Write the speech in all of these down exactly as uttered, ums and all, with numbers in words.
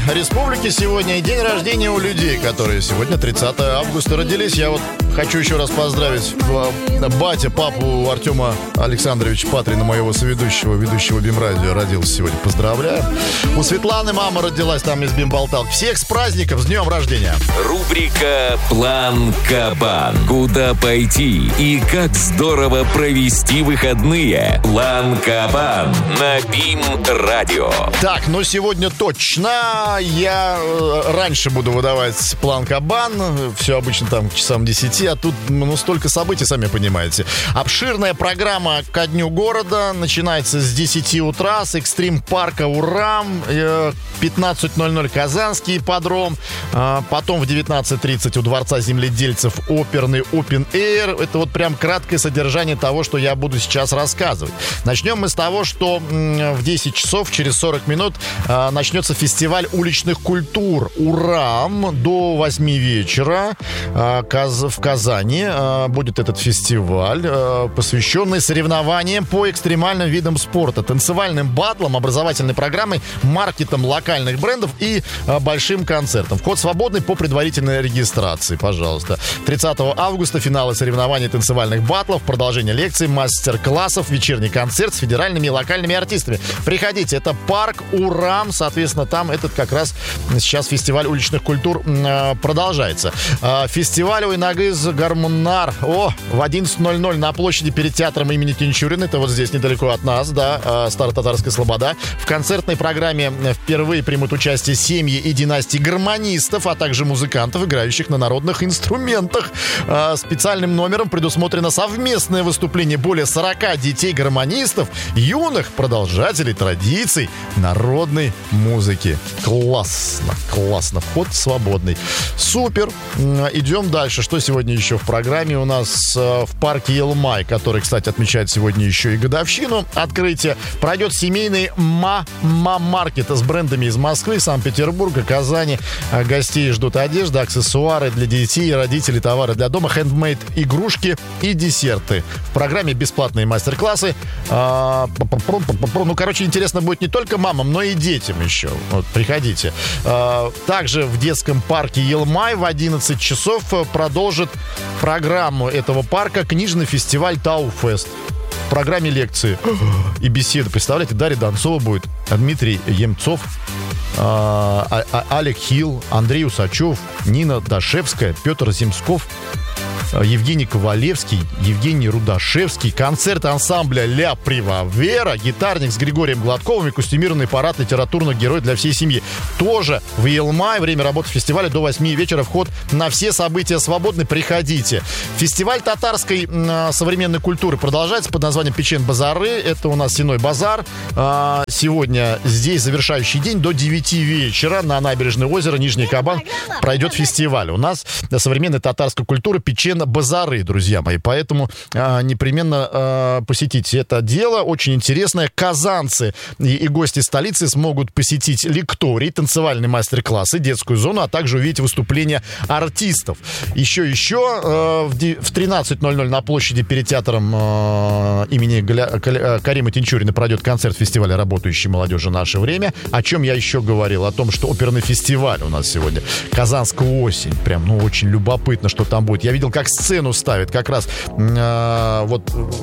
республики сегодня и день рождения у людей, которые сегодня тридцатого августа родились. Я вот хочу еще раз поздравить батя, папу Артема Александровича Патрина, моего соведущего, ведущего Бимрадио, родился сегодня. Поздравляю. У Светланы мама родилась там из Бимбалталки. Всех с праздником, с днем рождения. Рубрика «План Кабан». Куда пойти и как здорово провести выходные. План Кабан на Бим-радио. Так, ну сегодня точно я э, раньше буду выдавать план Кабан. Все обычно там к часам десяти, а тут ну, столько событий, сами понимаете. Обширная программа ко дню города начинается с десяти утра, с экстрим-парка «Урам», э, пятнадцать ноль ноль Казанский ипподром, э, потом в девятнадцать тридцать у Дворца земледельцев оперный Open Air. Это вот прям краткое содержание того, что я буду сейчас рассказывать. Начнем мы с того, что м, в десять часов, через сорок минут, э, начнется фестиваль уличных культур «Урам» до восьми вечера э, Каз- в Казани. Э, будет этот фестиваль, э, посвященный соревнованиям по экстремальным видам спорта, танцевальным батлам, образовательной программой, маркетам локальных брендов и э, большим концертам. Вход свободный по предварительной регистрации, пожалуйста. тридцатого августа финалы соревнований танцевальных батлов, продолжение лекций, мастер-классов, вечерний концерт с федеральными и локальными артистами. Приходите, это парк «Урам», соответственно, там этот как раз сейчас фестиваль уличных культур э, продолжается. Э, фестиваль «Ойнагыз Гармунар» о, в одиннадцать ноль ноль на площади перед театром имени Тинчурина, это вот здесь недалеко от нас, да, э, Старо-Татарская Слобода. В концертной программе впервые примут участие семьи и династии гармонистов, а также музыкантов, играющих на народных инструментах. Э, специальным номером предусмотрено совместное выступление более сорока детей-гармонистов, юных продолжателей традиций народной музыки. Классно, классно. Вход свободный. Супер. Идем дальше. Что сегодня еще в программе у нас? В парке Елмай, который, кстати, отмечает сегодня еще и годовщину открытия, пройдет семейный ма-ма-маркет с брендами из Москвы, Санкт-Петербурга, Казани. Гостей ждут одежда, аксессуары для детей и родителей, товары для дома, хендмейд, игрушки и десерты. В программе бесплатные мастер-классы. Ну, короче, интересно будет не только мамам, но и детям еще. Вот, приходите. Также в детском парке Елмай в одиннадцать часов продолжит программу этого парка книжный фестиваль Тауфест. В программе лекции и беседы. Представляете, Дарья Донцова будет, Дмитрий Емцов, Олег Хилл, Андрей Усачев, Нина Дашевская, Петр Земсков, Евгений Ковалевский, Евгений Рудашевский, концерт ансамбля «Ля Привавера», гитарник с Григорием Гладковым и костюмированный парад литературных героев для всей семьи. Тоже в Елмай. Время работы фестиваля до восьми вечера. Вход на все события свободный. Приходите. Фестиваль татарской э, современной культуры продолжается под названием «Печен-базары». Это у нас Сеной базар. Э, сегодня здесь завершающий день до девяти вечера на набережной озера Нижний Кабан пройдет фестиваль. У нас современной татарской культуры «Печен базары», друзья мои, поэтому а, непременно а, посетите это дело, очень интересное. Казанцы и, и гости столицы смогут посетить лекторий, танцевальные мастер-классы, детскую зону, а также увидеть выступления артистов. Еще, еще а, в, в тринадцать ноль ноль на площади перед театром а, имени Гля, Карима Тинчурина пройдет концерт фестиваля работающей молодежи «Наше время». О чем я еще говорил? О том, что оперный фестиваль у нас сегодня. Казанская осень. Прям, ну, очень любопытно, что там будет. Я видел, как сцену ставят как раз э, вот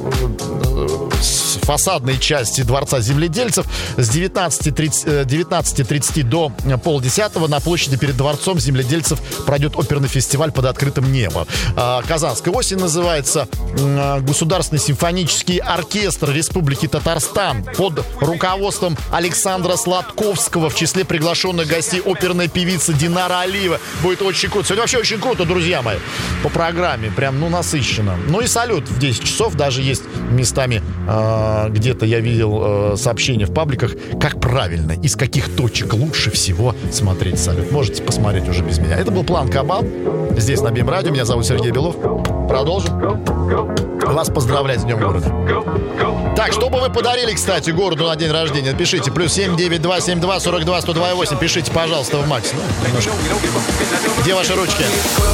э, с фасадной части Дворца земледельцев с девятнадцати тридцати до полдесятого на площади перед Дворцом земледельцев пройдет оперный фестиваль под открытым небом. Э, Казанская осень называется. Э, Государственный симфонический оркестр Республики Татарстан под руководством Александра Сладковского в числе приглашенных гостей оперная певица Динара Алиева. Будет очень круто. Сегодня вообще очень круто, друзья мои, по программе. Прям, ну, насыщенно. Ну и салют в десять часов. Даже есть местами, э, где-то я видел э, сообщения в пабликах, как правильно, из каких точек лучше всего смотреть салют. Можете посмотреть уже без меня. Это был план Кабан. Здесь на Бим-радио. Меня зовут Сергей Белов. Продолжим. Вас поздравлять с Днем города. Так, что бы вы подарили, кстати, городу на день рождения? Пишите. Плюс семь девять два семь два сорок два сто два восемь. Пишите, пожалуйста, в Макс. Ну, немножко. Где ваши ручки?